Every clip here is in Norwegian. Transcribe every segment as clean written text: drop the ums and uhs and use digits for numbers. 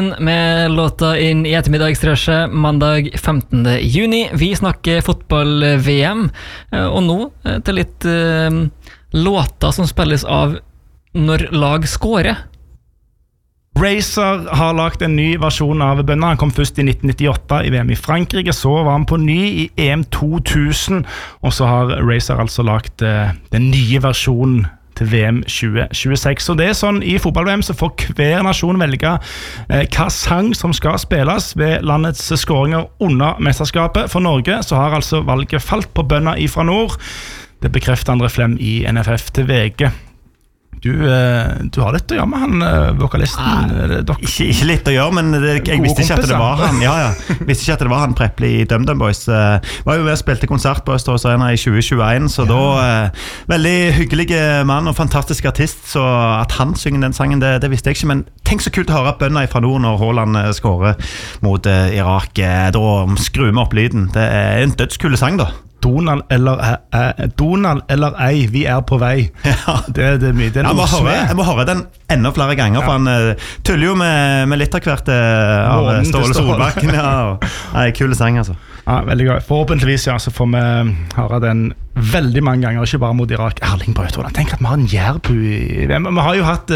Med låta inn i ettermiddagsrushet mandag 15. juni. Vi snakker fotball-VM, og nå til litt låter som spilles av når lag scorer. Razer har lagt en ny versjon av bønner. Han kom først i 1998 i VM i Frankrike, så var han på ny i EM 2000, og så har Razer altså lagt den nye versjonen til VM 2026. Så det sånn i fotball-VM så får hver nasjon velge hva sang som skal spilles ved landets skåringer under mesterskapet. For Norge så har altså valget falt på bønner ifra nord. Det bekrefter André Flem i NFF til VG. Du har litt å gjøre med han, vokalisten. Ikke litt å gjøre, men jeg visste ikke at det var han. Visste ikke at det var han Prepli i DumDum Boys. Var jo ved å spilte konsert på Østerås Arena i 2021, så da veldig hyggelige mann og fantastisk artist, så at han synger den sangen, det visste jeg ikke, men tenk så kult å høre bønner fra nord når Haaland skårer mot Irak. Da skrur vi opp lyden. Det en dødskule sang da. Donald eller ei, vi på vei. Ja. Det mye. Jeg må høre den enda flere ganger, for han tuller jo med litt av hvert av Ståle Solbakken. Kule sang, altså. Ja, veldig gøy. Forhåpentligvis så får vi høre den veldig mange ganger, ikke bare mot Irak. Erling Braut Haaland, tenk at vi har en jærbu vi har jo hatt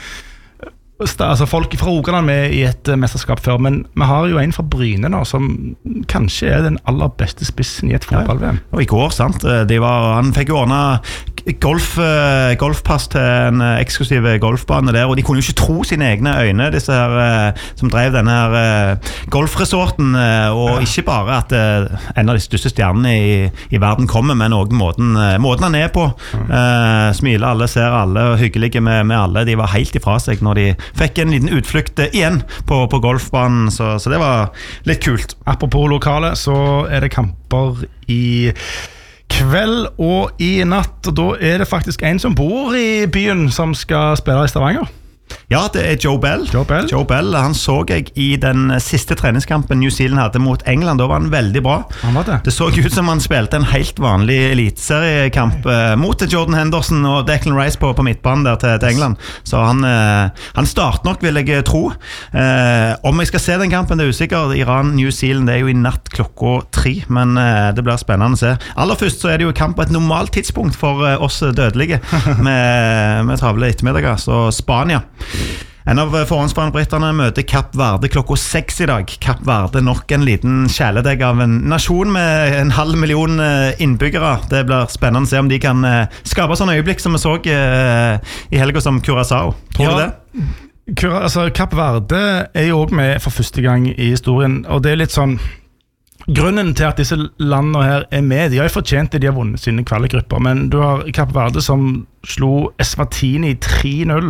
folk fra Rogaland med i et mesterskap før, men vi har jo en fra Bryne nå, som kanskje den aller beste spissen i et fotball-VM. Og i går, sant? Han fikk jo ordnet golfpass til en eksklusiv golfbane der, og de kunne jo ikke tro sine egne øyne, disse her som drev denne her golfresorten, og ikke bare at en av de største stjernene i verden kommer, men også måten han på. Smiler alle, ser alle, og hyggelige med alle. De var helt ifra seg når de fikk en liten utflukt igjen på golfbanen, så det var litt kult. Apropos lokale, så det kamper i kveld og i natt, og da det faktisk en som bor i byen som skal spille i Stavanger. Ja, det Joe Bell. Joe Bell, han så jeg i den siste treningskampen New Zealand hadde mot England. Da var han veldig bra. Han var det. Det så ut som han spilte en helt vanlig eliteseriekamp mot Jordan Henderson og Declan Rice på midtbanen der til England. Så han starter nok, vil jeg tro. Om jeg skal se den kampen, det usikkert. Iran-New Zealand, det jo i natt klokka 3, men det blir spennende å se. Aller først så det jo kamp på et normalt tidspunkt for oss dødelige med travle ettermiddager, så Spania. En av forhåndsbanebriterne møter Kapp Verde klokka 6 i dag. Kapp Verde nok en liten kjæledegg av en nasjon med 500 000 innbyggere. Det blir spennende å se om de kan skape sånne øyeblikk som vi så i helgen som Curaçao. Tror du det? Kapp Verde jo også med for første gang i historien, og det litt sånn grunnen til at disse landene her med, de har jo fortjent det, de har vunnet sine kvalikgrupper, men du har Kapp Verde som slo Eswatini 3-0,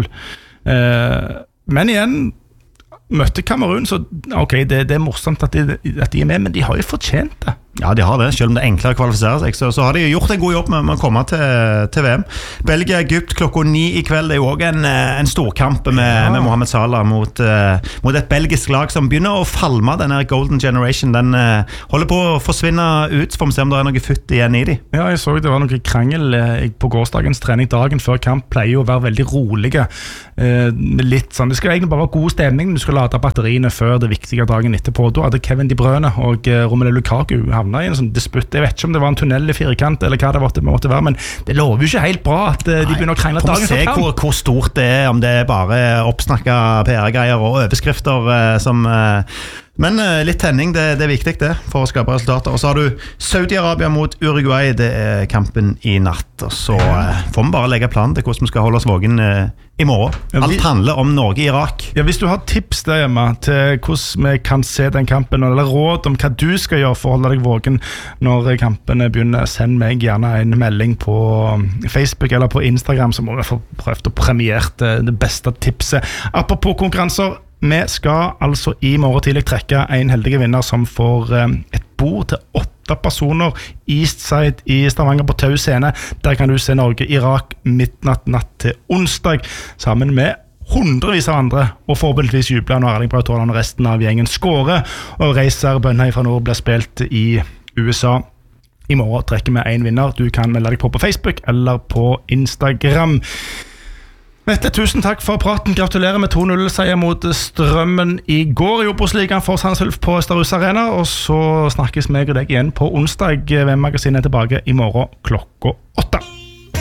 men igjen møtte Kamerun, så ok, det morsomt at de med, men de har jo fortjent det. Ja, de har det, selv om det enklere å kvalifisere seg, så har de gjort en god jobb med å komme til VM. Belgia-Egypt klokka 9 i kveld, det jo også en storkamp med Mohamed Salah mot et belgisk lag som begynner å falme, denne Golden Generation. Den holder på å forsvinne ut, for å se om det noe futt igjen i de. Ja, jeg så det var noe krangel på gårsdagens trening. Dagen før kamp pleier jo å være veldig rolige. Litt sånn, det skal egentlig bare være god stemning. Du skal lade batteriene før det viktige dagen etterpå. Da hadde Kevin De Bruyne og Romelu Lukaku havna i en sånn disputt. Jeg vet ikke om det var en tunnel i firkant eller hva det måtte være, men det lover jo ikke helt bra at de begynner å krangle dagen før kamp. Hvor stort det om det bare oppsnakket PR-greier og overskrifter som... Men litt tenning, det viktig det, for å skape resultater. Og så har du Saudi-Arabia mot Uruguay, det kampen i natt. Og så får vi bare legge planen til hvordan vi skal holde oss vågen i morgen. Alt handler om Norge-Irak. Ja, hvis du har tips der hjemme til hvordan vi kan se den kampen, eller råd om hva du skal gjøre for å holde deg vågen når kampen begynner, send meg gjerne en melding på Facebook eller på Instagram, så må vi få prøvd å premiere det beste tipset. Apropos konkurranser, vi skal altså i morgen tidlig trekke en heldige vinner som får et bord til 8 personer Eastside i Stavanger på Tau scene. Der kan du se Norge-Irak midnatt natt til onsdag sammen med hundrevis av andre, og forhåpentligvis jubler når Erling Braut Haaland og resten av gjengen skårer, og Razer bønner fra nord blir spilt i USA. I morgen trekker vi en vinner. Du kan melde deg på Facebook eller på Instagram. Vetle, tusen takk for praten. Gratulerer med 2-0-seier mot Strømmen i går i Obos-ligaen for Sandnes Ulf på Starhus Arena. Og så snakkes meg og deg igjen på onsdag. VM-magasinet tilbake i morgen klokka 8.